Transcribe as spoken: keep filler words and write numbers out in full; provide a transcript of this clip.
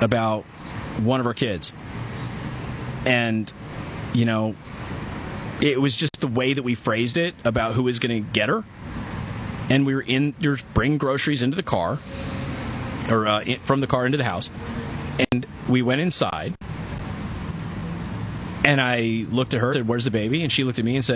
about one of our kids. And, you know, it was just the way that we phrased it about who was going to get her. And we were in, you're bringing groceries into the car, or uh, in, from the car into the house. And we went inside. And I looked at her and said, "Where's the baby?" And she looked at me and said,